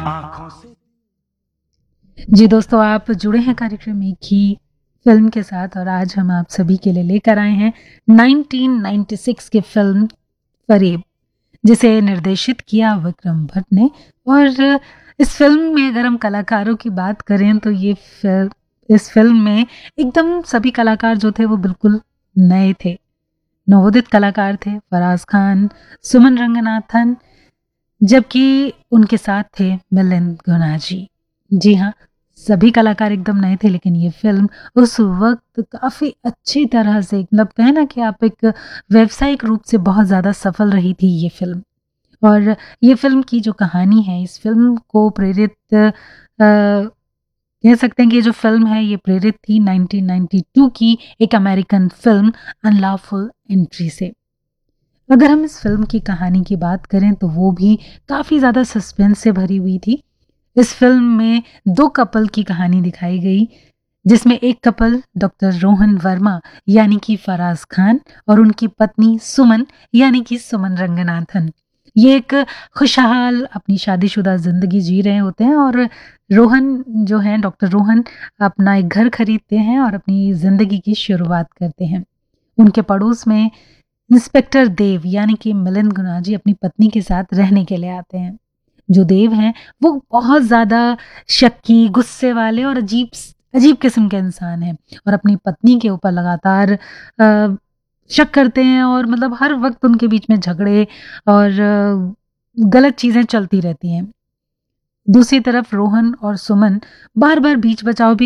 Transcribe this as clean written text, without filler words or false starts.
आंखों से। जी दोस्तों, आप जुड़े हैं कार्यक्रम एक ही फिल्म के साथ और आज हम आप सभी के लिए लेकर आए हैं 1996 की फिल्म फरेब, जिसे निर्देशित किया विक्रम भट्ट ने। और इस फिल्म में अगर हम कलाकारों की बात करें तो इस फिल्म में एकदम सभी कलाकार जो थे वो बिल्कुल नए थे, नवोदित कलाकार थे। फराज खान, सुमन रंगनाथन, जबकि उनके साथ थे मिलिंद गुनाजी। जी हाँ, सभी कलाकार एकदम नए थे, लेकिन ये फिल्म उस वक्त काफी अच्छी तरह से, मतलब कहें ना कि आप एक व्यावसायिक रूप से बहुत ज्यादा सफल रही थी ये फिल्म। और ये फिल्म की जो कहानी है, इस फिल्म को प्रेरित कह सकते हैं कि ये जो फिल्म है ये प्रेरित थी 1992 की एक अमेरिकन फिल्म अनलॉफुल एंट्री से। अगर हम इस फिल्म की कहानी की बात करें तो वो भी काफी ज्यादा सस्पेंस से भरी हुई थी। इस फिल्म में दो कपल की कहानी दिखाई गई, जिसमें एक कपल डॉक्टर रोहन वर्मा यानी कि फराज खान और उनकी पत्नी सुमन यानी कि सुमन रंगनाथन। ये एक खुशहाल अपनी शादीशुदा जिंदगी जी रहे होते हैं और रोहन जो है, डॉक्टर रोहन, अपना एक घर खरीदते हैं और अपनी जिंदगी की शुरुआत करते हैं। उनके पड़ोस में इंस्पेक्टर देव यानी कि मिलिंद गुनाजी अपनी पत्नी के साथ रहने के लिए आते हैं। जो देव हैं वो बहुत ज़्यादा शक्की, गुस्से वाले और अजीब अजीब किस्म के इंसान हैं और अपनी पत्नी के ऊपर लगातार शक करते हैं और मतलब हर वक्त उनके बीच में झगड़े और गलत चीज़ें चलती रहती हैं। दूसरी तरफ रोहन और सुमन बार बार बीच बचाव भी